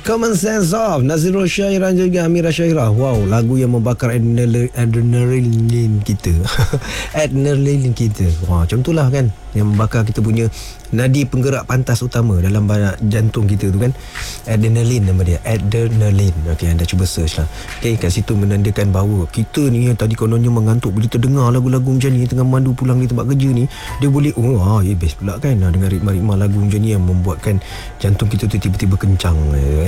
Common Sense of Nazirul Syairan juga Amira Syairah. Wow, lagu yang membakar adrenalin kita. Adrenalin kita. Wah, macam itulah kan, yang membakar kita punya nadi penggerak pantas utama dalam jantung kita tu kan. Adrenalin nama dia, adrenalin. Okey, anda cuba search lah. Okey, kat situ menandakan bahawa kita ni yang tadi kononnya mengantuk, bila terdengar lagu-lagu macam ni tengah mandu pulang di tempat kerja ni, dia boleh best pula kan, dengan ritma-ritma lagu macam ni yang membuatkan jantung kita tu tiba-tiba kencang.